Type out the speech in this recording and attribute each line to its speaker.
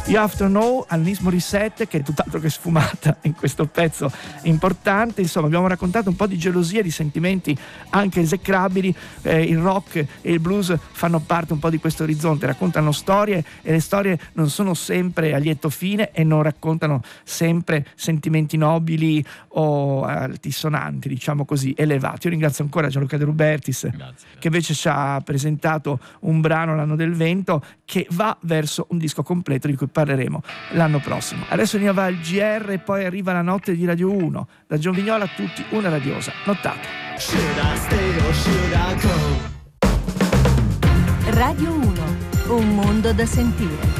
Speaker 1: You Have to Know, Alanis Morissette, che è tutt'altro che sfumata in questo pezzo importante. Insomma, abbiamo raccontato un po' di gelosia, di sentimenti anche esecrabili. Il rock e il blues fanno parte un po' di questo orizzonte, raccontano storie, e le storie non sono sempre a lieto fine e non raccontano sempre sentimenti nobili o altisonanti, diciamo così, elevati. Io ringrazio ancora Gianluca De Rubertis.
Speaker 2: Grazie.
Speaker 1: Che invece ci ha presentato un brano, L'anno del vento, che va verso un disco completo di cui parleremo l'anno prossimo. Adesso ne va il GR e poi arriva la notte di Radio 1. Da John Vignola a tutti una radiosa nottata.
Speaker 3: Radio 1, un mondo da sentire.